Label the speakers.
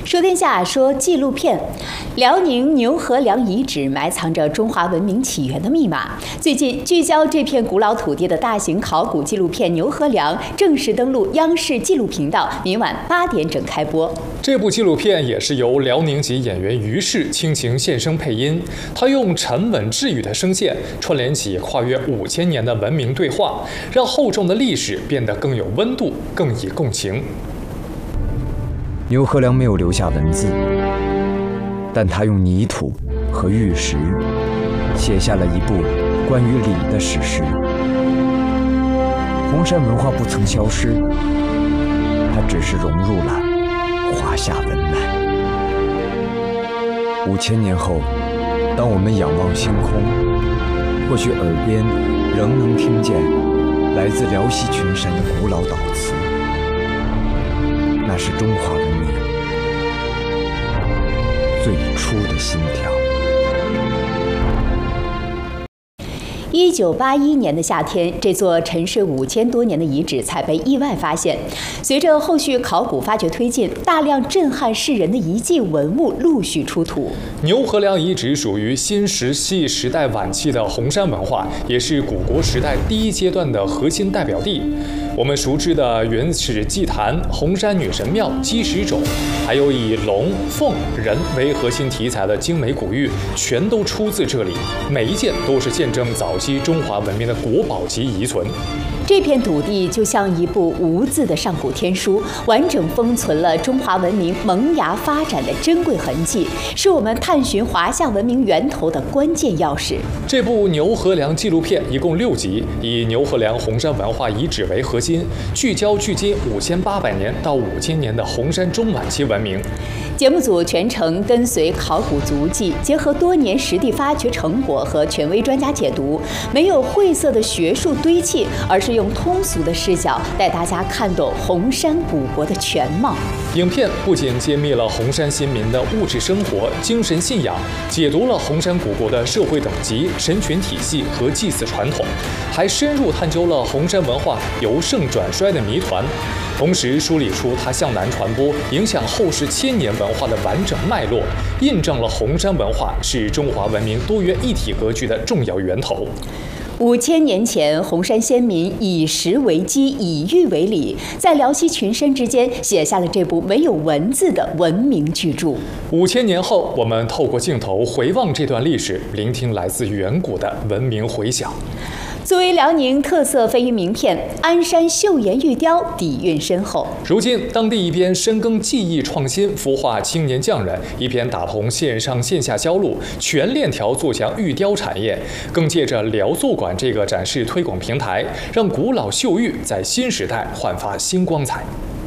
Speaker 1: 说天下，说纪录片。辽宁牛河梁遗址埋藏着中华文明起源的密码。最近，聚焦这片古老土地的大型考古纪录片《牛河梁》正式登陆央视纪录频道，明晚8点整开播。
Speaker 2: 这部纪录片也是由辽宁籍演员于适倾情献声配音，他用沉稳治愈的声线串联起跨越5000年的文明对话，让厚重的历史变得更有温度，更以共情。
Speaker 3: 牛河梁没有留下文字，但他用泥土和玉石写下了一部关于礼的史诗。红山文化不曾消失，它只是融入了华夏文脉。5000年后，当我们仰望星空，或许耳边仍能听见来自辽西群山的古老祷词，那是中华文明最初的心跳。
Speaker 1: 1981年的夏天，这座沉睡5000多年的遗址才被意外发现。随着后续考古发掘推进，大量震撼世人的遗迹文物陆续出土。
Speaker 2: 牛河梁遗址属于新石器时代晚期的红山文化，也是古国时代第一阶段的核心代表地。我们熟知的原始祭坛、红山女神庙、鸡石冢，还有以龙、凤、人为核心题材的精美古玉，全都出自这里。每一件都是见证早期中华文明的国宝级遗存。
Speaker 1: 这片土地就像一部无字的上古天书，完整封存了中华文明萌芽发展的珍贵痕迹，是我们探寻华夏文明源头的关键钥匙。
Speaker 2: 这部牛河梁纪录片一共6集，以牛河梁红山文化遗址为核心，聚焦距今5800年到5000年的红山中晚期文明。
Speaker 1: 节目组全程跟随考古足迹，结合多年实地发掘成果和权威专家解读，没有晦涩的学术堆砌，而是用通俗的视角带大家看懂红山古国的全貌。
Speaker 2: 影片不仅揭秘了红山新民的物质生活、精神信仰，解读了红山古国的社会等级、神权体系和祭祀传统，还深入探究了红山文化由盛转衰的谜团，同时梳理出它向南传播、影响后世千年文化的完整脉络，印证了红山文化是中华文明多元一体格局的重要源头。
Speaker 1: 5000年前，红山先民以石为基，以玉为礼，在辽西群山之间写下了这部没有文字的文明巨著。
Speaker 2: 5000年后，我们透过镜头回望这段历史，聆听来自远古的文明回响。
Speaker 1: 作为辽宁特色非遗名片，鞍山岫岩玉雕底蕴深厚。
Speaker 2: 如今，当地一边深耕技艺创新，孵化青年匠人，一边打通线上线下交路，全链条做强玉雕产业，更借着辽作馆这个展示推广平台，让古老岫玉在新时代焕发新光彩。